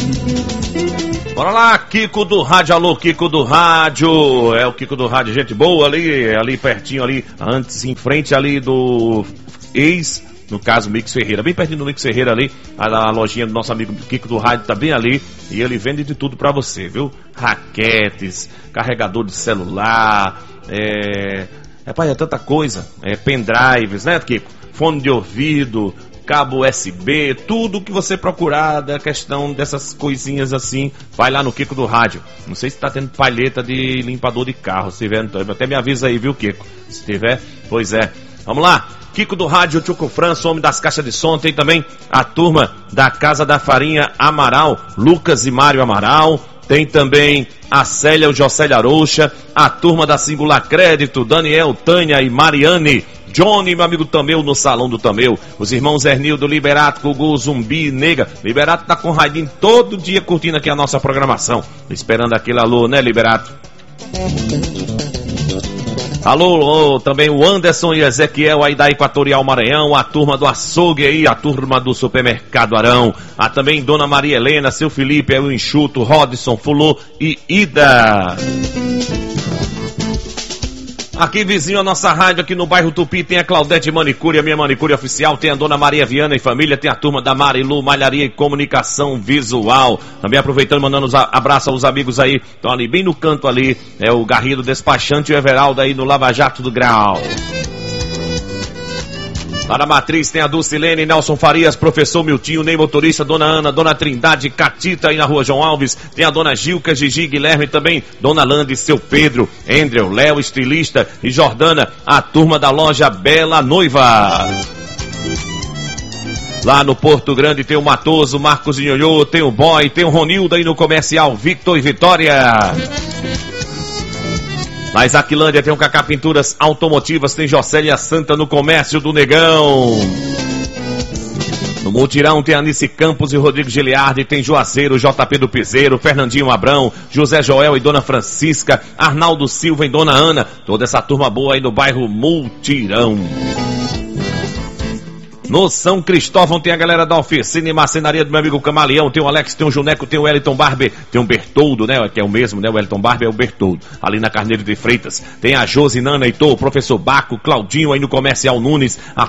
Bora lá, Kiko do Rádio, alô, Kiko do Rádio, é o Kiko do Rádio, gente boa ali pertinho ali, antes, em frente ali do no caso, Mix Ferreira, bem pertinho do Mix Ferreira ali, a lojinha do nosso amigo Kiko do Rádio tá bem ali, e ele vende de tudo pra você, viu? Raquetes, carregador de celular, rapaz, é tanta coisa, pendrives, né, Kiko? Fone de ouvido, cabo USB, tudo que você procurar da questão dessas coisinhas assim, vai lá no Kiko do Rádio. Não sei se tá tendo palheta de limpador de carro, se tiver, até me avisa aí, viu, Kiko? Se tiver, pois é. Vamos lá, Kiko do Rádio, Tchuco Franço, homem das caixas de som, tem também a turma da Casa da Farinha Amaral, Lucas e Mário Amaral, tem também a Célia, o Jocélia Arouxa, a turma da Singular Crédito, Daniel, Tânia e Mariane, Johnny, meu amigo Tameu, no Salão do Tameu, os irmãos Hernildo, Liberato, Gugu, Zumbi, Nega. Liberato tá com o Raidinho todo dia curtindo aqui a nossa programação, esperando aquele alô, né, Liberato? Alô, também o Anderson e Ezequiel aí da Equatorial Maranhão, a turma do açougue aí, a turma do Supermercado Arão, a também Dona Maria Helena, seu Felipe, o Enxuto, Rodson, Fulô e Ida. Aqui vizinho a nossa rádio, aqui no bairro Tupi, tem a Claudete Manicure, a minha manicure oficial, tem a Dona Maria Viana e família, tem a turma da Marilu, Malharia e Comunicação Visual. Também aproveitando, mandando abraço aos amigos aí, estão ali bem no canto ali, o Garrido Despachante e o Everaldo aí no Lava Jato do Grau. Lá na Matriz tem a Dulcilene, Nelson Farias, Professor Miltinho, Ney Motorista, Dona Ana, Dona Trindade, Catita aí na Rua João Alves, tem a Dona Gilca, Gigi, Guilherme também, Dona Landa e seu Pedro, Andrew, Léo, Estilista e Jordana, a turma da loja Bela Noiva. Lá no Porto Grande tem o Matoso, Marcos Inhonhô, tem o Boy, tem o Ronildo aí no comercial, Victor e Vitória. Na Isaquilândia tem o Cacá Pinturas Automotivas, tem Jocélia Santa no comércio do Negão. No Mutirão tem Anice Campos e Rodrigo Giliardi, tem Juazeiro, JP do Piseiro, Fernandinho Abrão, José Joel e Dona Francisca, Arnaldo Silva e Dona Ana, toda essa turma boa aí no bairro Mutirão. No São Cristóvão tem a galera da oficina e marcenaria do meu amigo Camaleão, tem o Alex, tem o Juneco, tem o Wellington Barber, tem o Bertoldo, né, que é o mesmo, né, o Wellington Barber é o Bertoldo, ali na Carneiro de Freitas, tem a Josi, Nana, Heitor, o professor Baco, Claudinho aí no Comercial Nunes, a